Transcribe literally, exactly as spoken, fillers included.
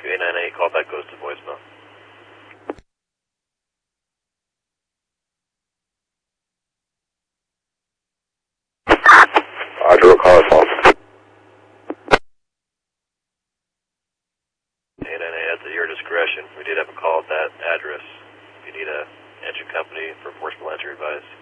eight nine eight, callback goes to voicemail. Roger, call phone. eight nine eight, that's at your discretion. We did have a call at that address. If you need a engine company for forcible entry advice.